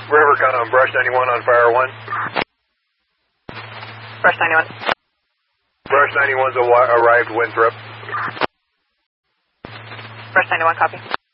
River Gun on Brush 91 on Fire 1. Brush 91. Brush 91's arrived Winthrop. Brush 91, copy.